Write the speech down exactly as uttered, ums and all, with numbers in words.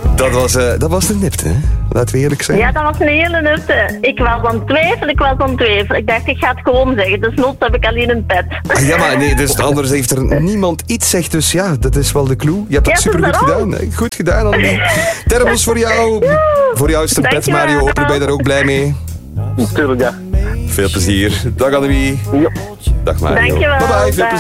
Dat was, uh, dat was de nipte, hè? Laten we eerlijk zijn. Ja, dat was een hele nipte. Ik was aan het twijfelen, ik was aan het twijfelen. Ik dacht, ik ga het gewoon zeggen. Dus not heb ik alleen een pet. Ah, ja, maar nee, dus anders heeft er niemand iets gezegd. Dus ja, dat is wel de clue. Je hebt dat Ja, supergoed daarom. gedaan. Hè? Goed gedaan, Annemie. Thermos voor jou. Voor jou is er een pet, Dankjewel. Mario. Hopelijk ben je daar ook blij mee. Natuurlijk, ja. Veel plezier. Dag, Annemie. Ja. Dag, Mario. Dankjewel. Bye bye, veel Dag. plezier.